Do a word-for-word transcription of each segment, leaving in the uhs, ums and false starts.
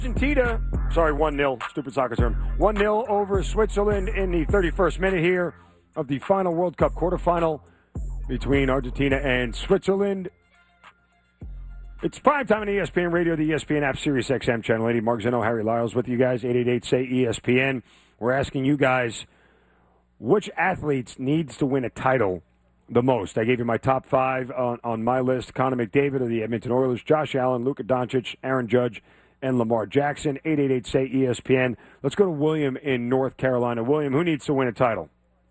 Argentina, sorry, one nil, stupid soccer term. one nil over Switzerland in the thirty-first minute here of the final World Cup quarterfinal between Argentina and Switzerland. It's primetime on E S P N Radio, the E S P N app, Sirius X M Channel eighty. Mark Zeno, Harry Lyles with you guys, eight eight eight, S A Y, E S P N. We're asking you guys, which athletes needs to win a title the most? I gave you my top five on, on my list. Connor McDavid of the Edmonton Oilers, Josh Allen, Luka Doncic, Aaron Judge, and Lamar Jackson. eight eight eight, S A Y, E S P N. Let's go to William in North Carolina. William, who needs to win a title?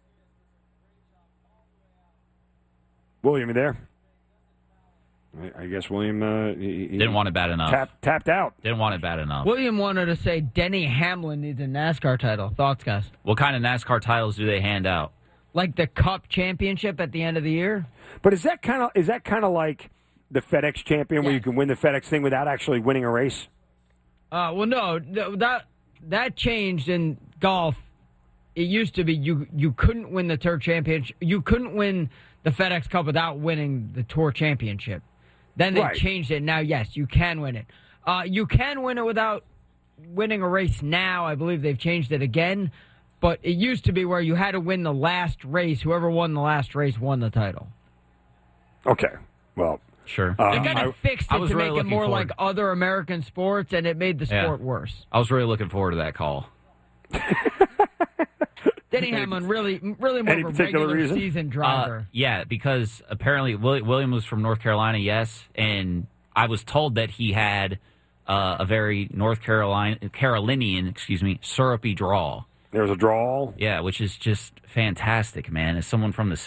William, you there? I guess William uh, he, he didn't want it bad enough. Tap, tapped out. Didn't want it bad enough. William wanted to say Denny Hamlin needs a NASCAR title. Thoughts, guys? What kind of NASCAR titles do they hand out? Like the Cup Championship at the end of the year? But is that kind of is that kind of like the FedEx Champion, yes, where you can win the FedEx thing without actually winning a race? Uh, well, no, that that changed in golf. It used to be you you couldn't win the Tour Championship. You couldn't win the FedEx Cup without winning the Tour Championship. Then they right. changed it. Now, yes, you can win it. Uh, you can win it without winning a race now. I believe they've changed it again. But it used to be where you had to win the last race. Whoever won the last race won the title. Okay. Well, sure. Uh, they kind of fixed it to really make it more forward. like other American sports, and it made the sport yeah. worse. I was really looking forward to that call. Denny Hamlin, really, really more Any of a particular regular reason? season driver. Uh, yeah, because apparently William was from North Carolina, yes, and I was told that he had uh, a very North Carolina, Carolinian, excuse me, syrupy drawl. There's a drawl. Yeah, which is just fantastic, man. As someone from the